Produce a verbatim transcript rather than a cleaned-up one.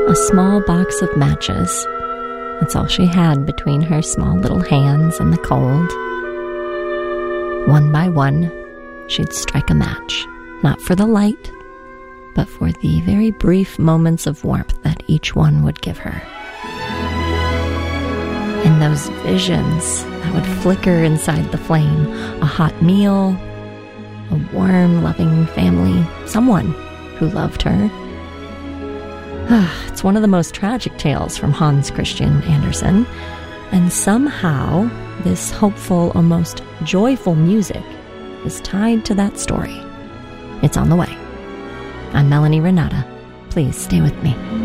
a small box of matches. That's all she had between her small little hands in the cold. One by one, she'd strike a match, not for the light, but for the very brief moments of warmth that each one would give her. And those visions that would flicker inside the flame, a hot meal, a warm, loving family, someone who loved her. It's one of the most tragic tales from Hans Christian Andersen, and somehow this hopeful, almost joyful music is tied to that story. It's on the way. I'm Melanie Renata. Please stay with me.